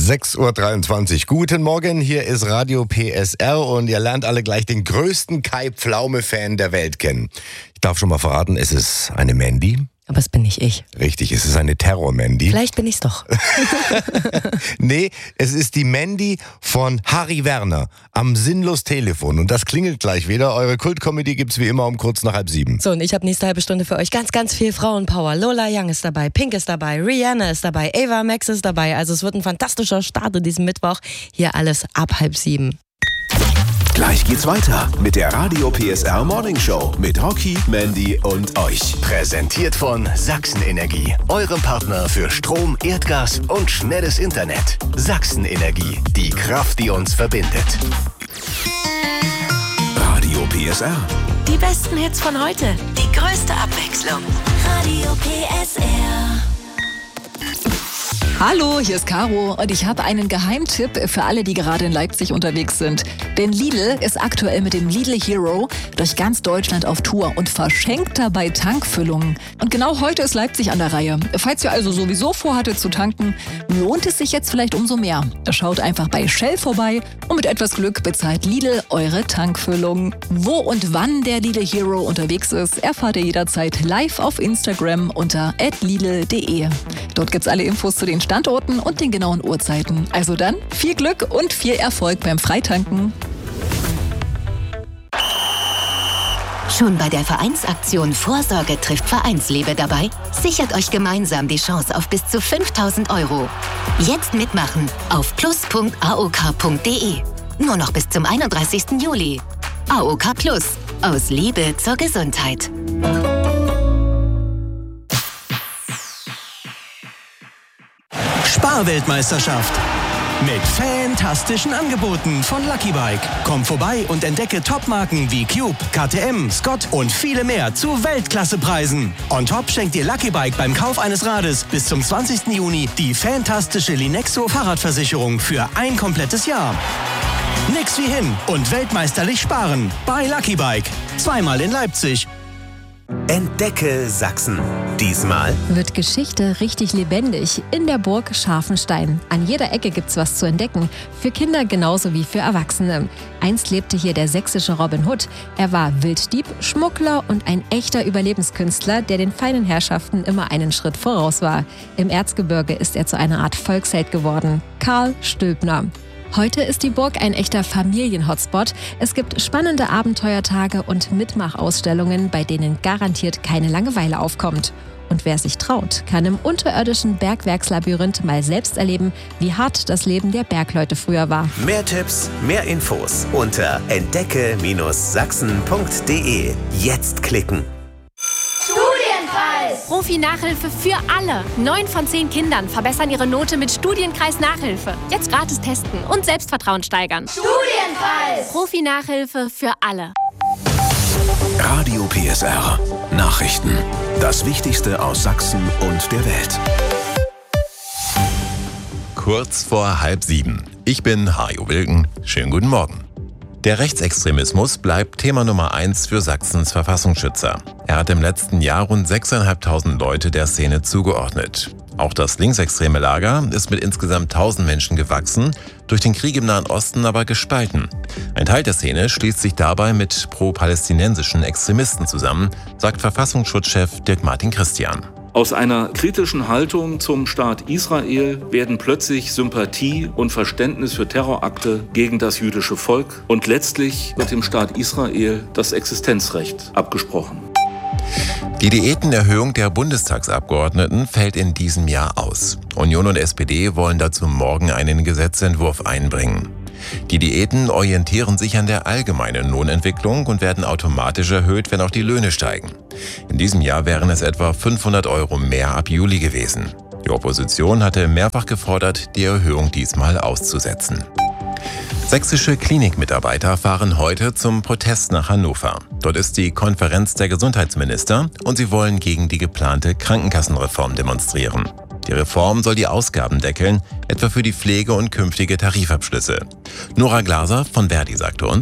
6:23 Uhr. Guten Morgen, hier ist Radio PSR und ihr lernt alle gleich den größten Kai Pflaume-Fan der Welt kennen. Ich darf schon mal verraten, es ist eine Mandy. Aber es bin nicht ich. Richtig, es ist eine Terror-Mandy. Vielleicht bin ich's doch. Nee, es ist die Mandy von Harry Werner am Sinnlos-Telefon. Und das klingelt gleich wieder. Eure Kult-Comedy gibt's wie immer um kurz nach 6:30. So, und ich habe nächste halbe Stunde für euch ganz viel Frauenpower. Lola Young ist dabei, Pink ist dabei, Rihanna ist dabei, Ava Max ist dabei. Also es wird ein fantastischer Start in diesem Mittwoch. Hier alles ab 6:30. Gleich geht's weiter mit der Radio PSR Morning Show mit Rocky, Mandy und euch. Präsentiert von Sachsen Energie, eurem Partner für Strom, Erdgas und schnelles Internet. Sachsen Energie, die Kraft, die uns verbindet. Radio PSR. Die besten Hits von heute, die größte Abwechslung. Radio PSR. Hallo, hier ist Caro und ich habe einen Geheimtipp für alle, die gerade in Leipzig unterwegs sind. Denn Lidl ist aktuell mit dem Lidl Hero durch ganz Deutschland auf Tour und verschenkt dabei Tankfüllungen. Und genau heute ist Leipzig an der Reihe. Falls ihr also sowieso vorhattet zu tanken, lohnt es sich jetzt vielleicht umso mehr. Schaut einfach bei Shell vorbei und mit etwas Glück bezahlt Lidl eure Tankfüllung. Wo und wann der Lidl Hero unterwegs ist, erfahrt ihr jederzeit live auf Instagram unter @lidl.de. Dort gibt's alle Infos zu den Standorten und den genauen Uhrzeiten. Also dann viel Glück und viel Erfolg beim Freitanken. Schon bei der Vereinsaktion Vorsorge trifft Vereinsliebe dabei? Sichert euch gemeinsam die Chance auf bis zu 5.000 €. Jetzt mitmachen auf plus.aok.de. Nur noch bis zum 31. Juli. AOK Plus. Aus Liebe zur Gesundheit. Sparweltmeisterschaft. Mit fantastischen Angeboten von Lucky Bike. Komm vorbei und entdecke Topmarken wie Cube, KTM, Scott und viele mehr zu Weltklassepreisen. On top schenkt dir Lucky Bike beim Kauf eines Rades bis zum 20. Juni die fantastische Linexo Fahrradversicherung für ein komplettes Jahr. Nix wie hin und weltmeisterlich sparen bei Lucky Bike. Zweimal in Leipzig. Entdecke Sachsen. Diesmal wird Geschichte richtig lebendig in der Burg Scharfenstein. An jeder Ecke gibt's was zu entdecken. Für Kinder genauso wie für Erwachsene. Einst lebte hier der sächsische Robin Hood. Er war Wilddieb, Schmuggler und ein echter Überlebenskünstler, der den feinen Herrschaften immer einen Schritt voraus war. Im Erzgebirge ist er zu einer Art Volksheld geworden. Karl Stülpner. Heute ist die Burg ein echter Familienhotspot. Es gibt spannende Abenteuertage und Mitmachausstellungen, bei denen garantiert keine Langeweile aufkommt. Und wer sich traut, kann im unterirdischen Bergwerkslabyrinth mal selbst erleben, wie hart das Leben der Bergleute früher war. mehr Tipps, mehr Infos unter entdecke-sachsen.de. Jetzt klicken. Profi-Nachhilfe für alle. 9 von 10 Kindern verbessern ihre Note mit Studienkreis-Nachhilfe. Jetzt gratis testen und Selbstvertrauen steigern. Studienkreis! Profi-Nachhilfe für alle. Radio PSR. Nachrichten. Das Wichtigste aus Sachsen und der Welt. Kurz vor 6:30. Ich bin Hajo Wilken. Schönen guten Morgen. Der Rechtsextremismus bleibt Thema Nummer 1 für Sachsens Verfassungsschützer. Er hat im letzten Jahr rund 6.500 Leute der Szene zugeordnet. Auch das linksextreme Lager ist mit insgesamt 1.000 Menschen gewachsen, durch den Krieg im Nahen Osten aber gespalten. Ein Teil der Szene schließt sich dabei mit pro-palästinensischen Extremisten zusammen, sagt Verfassungsschutzchef Dirk-Martin Christian. Aus einer kritischen Haltung zum Staat Israel werden plötzlich Sympathie und Verständnis für Terrorakte gegen das jüdische Volk und letztlich wird dem Staat Israel das Existenzrecht abgesprochen. Die Diätenerhöhung der Bundestagsabgeordneten fällt in diesem Jahr aus. Union und SPD wollen dazu morgen einen Gesetzentwurf einbringen. Die Diäten orientieren sich an der allgemeinen Lohnentwicklung und werden automatisch erhöht, wenn auch die Löhne steigen. In diesem Jahr wären es etwa 500 € mehr ab Juli gewesen. Die Opposition hatte mehrfach gefordert, die Erhöhung diesmal auszusetzen. Sächsische Klinikmitarbeiter fahren heute zum Protest nach Hannover. Dort ist die Konferenz der Gesundheitsminister und sie wollen gegen die geplante Krankenkassenreform demonstrieren. Die Reform soll die Ausgaben deckeln, etwa für die Pflege und künftige Tarifabschlüsse. Nora Glaser von Verdi sagte uns: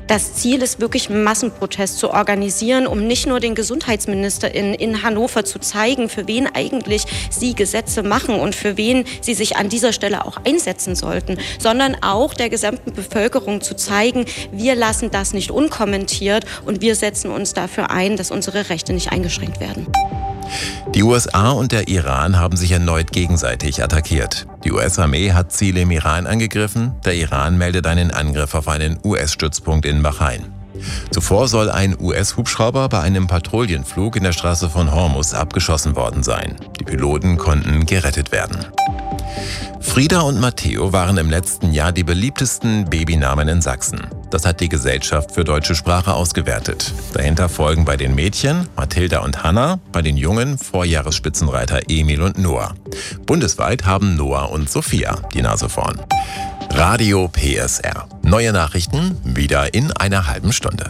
Das Ziel ist wirklich, einen Massenprotest zu organisieren, um nicht nur den GesundheitsministerInnen in Hannover zu zeigen, für wen eigentlich sie Gesetze machen und für wen sie sich an dieser Stelle auch einsetzen sollten, sondern auch der gesamten Bevölkerung zu zeigen, wir lassen das nicht unkommentiert und wir setzen uns dafür ein, dass unsere Rechte nicht eingeschränkt werden. Die USA und der Iran haben sich erneut gegenseitig attackiert. Die US-Armee hat Ziele im Iran angegriffen, der Iran meldet einen Angriff auf einen US-Stützpunkt in Bahrain. Zuvor soll ein US-Hubschrauber bei einem Patrouillenflug in der Straße von Hormuz abgeschossen worden sein. Die Piloten konnten gerettet werden. Frieda und Matteo waren im letzten Jahr die beliebtesten Babynamen in Sachsen. Das hat die Gesellschaft für deutsche Sprache ausgewertet. Dahinter folgen bei den Mädchen Mathilda und Hanna, bei den Jungen Vorjahresspitzenreiter Emil und Noah. Bundesweit haben Noah und Sophia die Nase vorn. Radio PSR. Neue Nachrichten wieder in einer halben Stunde.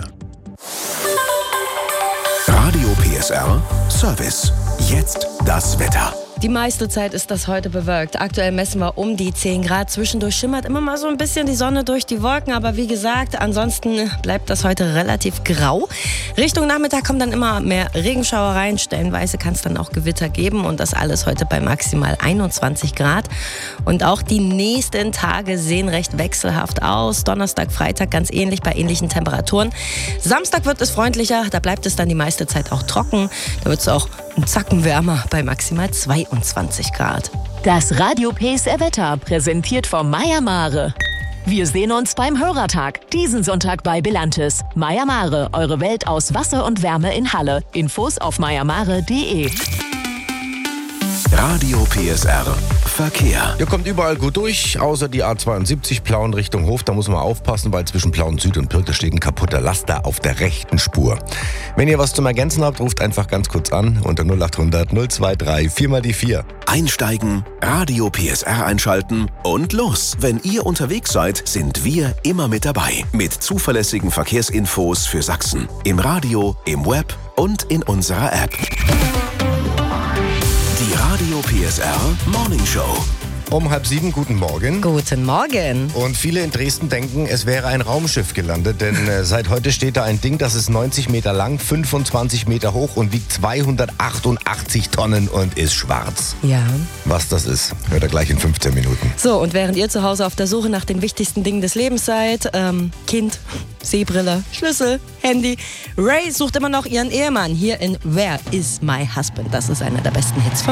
Radio PSR Service. Jetzt das Wetter. Die meiste Zeit ist das heute bewölkt. Aktuell messen wir um die 10 Grad. Zwischendurch schimmert immer mal so ein bisschen die Sonne durch die Wolken. Aber wie gesagt, ansonsten bleibt das heute relativ grau. Richtung Nachmittag kommen dann immer mehr Regenschauer rein. Stellenweise kann es dann auch Gewitter geben. Und das alles heute bei maximal 21 Grad. Und auch die nächsten Tage sehen recht wechselhaft aus. Donnerstag, Freitag ganz ähnlich bei ähnlichen Temperaturen. Samstag wird es freundlicher. Da bleibt es dann die meiste Zeit auch trocken. Da wird es auch ein Zacken wärmer bei maximal 22 Grad. Das Radio PSR Wetter präsentiert vom Meier Mare. Wir sehen uns beim Hörertag, diesen Sonntag bei Belantis. Meier Mare, eure Welt aus Wasser und Wärme in Halle. Infos auf meiermare.de. Radio PSR Verkehr. Ihr kommt überall gut durch, außer die A72 Plauen Richtung Hof. Da muss man aufpassen, weil zwischen Plauen Süd und Pirke steht ein kaputter Laster auf der rechten Spur. Wenn ihr was zum Ergänzen habt, ruft einfach ganz kurz an unter 0800 023 4x4. Einsteigen, Radio PSR einschalten und los. Wenn ihr unterwegs seid, sind wir immer mit dabei. Mit zuverlässigen Verkehrsinfos für Sachsen. Im Radio, im Web und in unserer App. Die Radio PSR Morning Show. Um 6:30, guten Morgen. Guten Morgen. Und viele in Dresden denken, es wäre ein Raumschiff gelandet, denn seit heute steht da ein Ding, das ist 90 Meter lang, 25 Meter hoch und wiegt 288 Tonnen und ist schwarz. Ja. Was das ist, hört ihr gleich in 15 Minuten. So, und während ihr zu Hause auf der Suche nach den wichtigsten Dingen des Lebens seid, Kind, Sehbrille, Schlüssel, Handy, Ray sucht immer noch ihren Ehemann hier in Where is My Husband? Das ist einer der besten Hits von